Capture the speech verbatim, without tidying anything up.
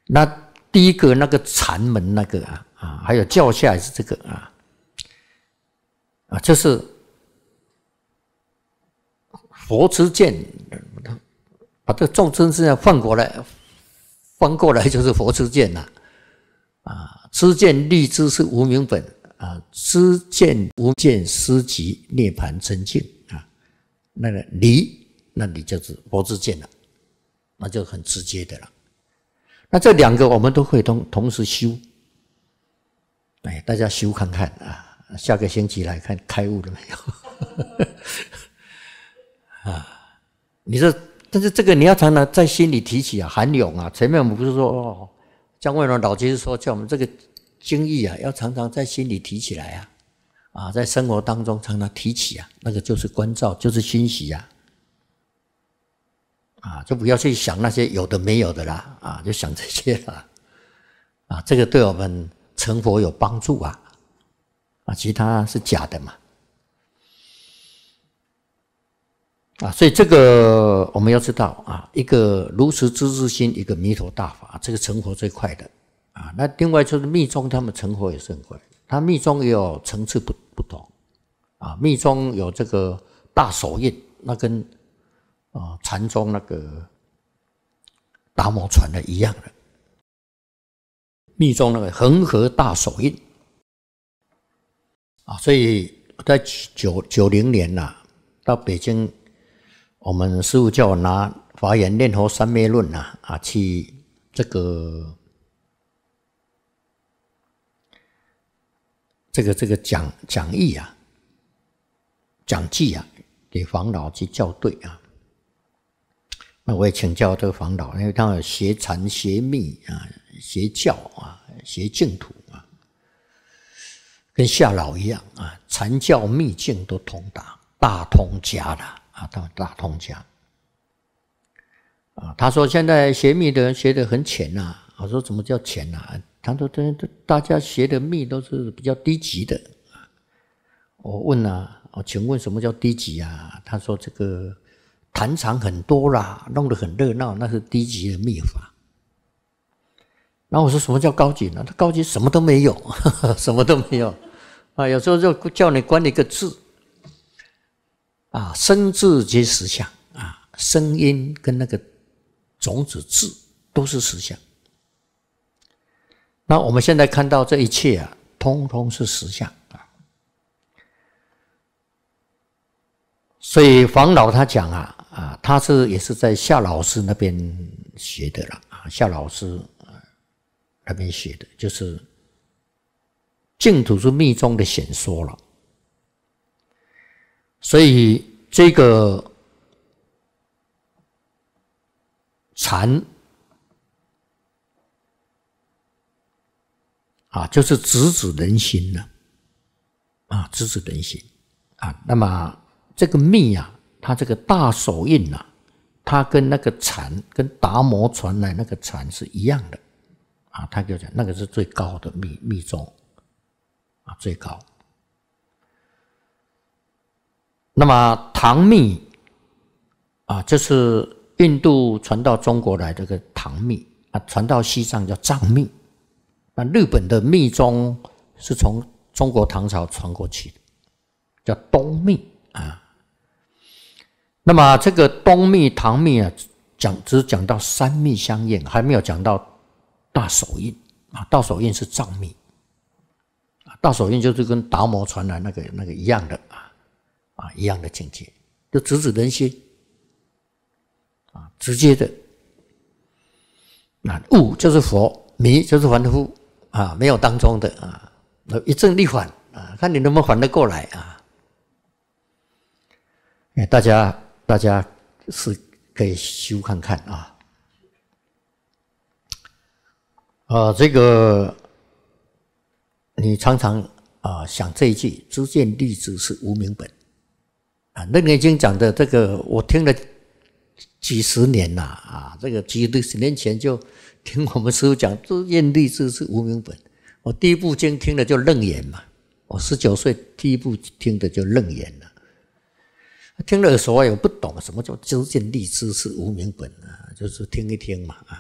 那第一个那个禅门那个啊啊，还有教下也是这个啊啊，这是佛之见，把这个众生之见换过来，翻过来就是佛之见呐啊，知见立知是无明本啊，知见无见思即涅盘真境啊，那个离，那你就是佛之见了，那就很直接的了。那这两个我们都可以同同时修，哎，大家修看看啊，下个星期来看开悟了没有？啊，你说，但是这个你要常常在心里提起啊，涵咏啊。前面我们不是说哦，姜维龙老居士说叫我们这个经义啊，要常常在心里提起来啊，啊，在生活当中常常提起啊，那个就是关照，就是欣喜啊。啊，就不要去想那些有的没有的啦，啊，就想这些啦，啊，这个对我们成佛有帮助啊，啊，其他是假的嘛，啊，所以这个我们要知道啊，一个如实知之心，一个弥陀大法，这个成佛最快的啊。那另外就是密宗，他们成佛也是很快，他密宗也有层次不不同啊，密宗有这个大手印，那跟啊，禅宗那个达摩传的一样的，密宗那个恒河大手印啊，所以在九九零年呐、啊，到北京，我们师父叫我拿《华严念佛三昧论》呐啊，去这个这个这个讲讲义啊，讲记啊，给黄老去校对啊。那我也请教这个黄老，因为他有学禅、学密啊、学教啊、学净土啊，跟夏老一样啊，禅教密净都通达，大通家的啊，他们大通家啊。他说现在学密的人学得很浅呐、啊，我说怎么叫浅啊？他说大家学的密都是比较低级的。我问啊，我请问什么叫低级啊？他说这个。坛场很多啦，弄得很热闹，那是低级的密法。然后我说什么叫高级呢？他高级什么都没有，呵呵什么都没有啊。有时候就叫你观一个字啊，声字皆实相啊，声音跟那个种子字都是实相。那我们现在看到这一切啊，通通是实相啊。所以黄老他讲啊。啊，他是也是在夏老师那边学的啦，啊，夏老师那边学的，就是净土是密宗的显说了。所以这个禅啊，就是直指人心了，啊，直指人心啊。那么这个密啊。他这个大手印啊，他跟那个禅，跟达摩传来那个禅是一样的啊。他就讲那个是最高的密密宗啊，最高。那么唐密啊，这是印度传到中国来这个唐密啊，传到西藏叫藏密。那日本的密宗是从中国唐朝传过去的，叫东密啊。那么这个东密、唐密啊，讲只讲到三密相应，还没有讲到大手印啊。大手印是藏密，大手印就是跟达摩传来那个那个一样的啊啊一样的境界，就直指人心啊，直接的。那悟就是佛，迷就是凡夫啊，没有当中的啊，一正一反啊，看你能不能反得过来啊。大家。大家是可以修看看啊，啊，这个你常常啊想这一句“知见立知是无明本”啊，《楞严经》讲的这个，我听了几十年了啊，这个几十年前就听我们师父讲“知见立知是无明本”，我第一部经听的就《楞严》嘛，我十九岁第一部听的就《楞严》了。听了耳熟啊，我不懂什么叫知见立知是无明本啊，就是听一听嘛啊。